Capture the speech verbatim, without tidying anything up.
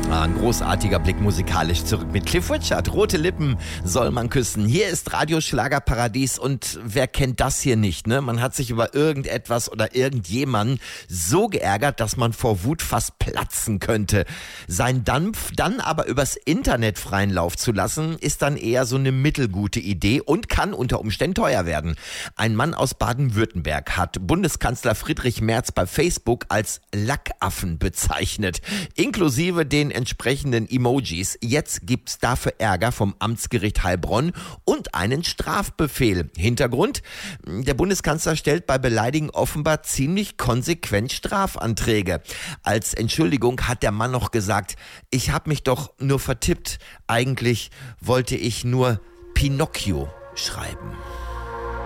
Ah, ein großartiger Blick musikalisch zurück mit Cliff Richard. Rote Lippen soll man küssen. Hier ist Radio Schlagerparadies und wer kennt das hier nicht, ne? Man hat sich über irgendetwas oder irgendjemanden so geärgert, dass man vor Wut fast platzen könnte. Sein Dampf dann aber übers Internet freien Lauf zu lassen, ist dann eher so eine mittelgute Idee und kann unter Umständen teuer werden. Ein Mann aus Baden-Württemberg hat Bundeskanzler Friedrich Merz bei Facebook als Lackaffen bezeichnet, inklusive den entsprechenden Emojis. Jetzt gibt's dafür Ärger vom Amtsgericht Heilbronn und einen Strafbefehl. Hintergrund: Der Bundeskanzler stellt bei Beleidigen offenbar ziemlich konsequent Strafanträge. Als Entschuldigung hat der Mann noch gesagt, ich habe mich doch nur vertippt. Eigentlich wollte ich nur Pinocchio schreiben.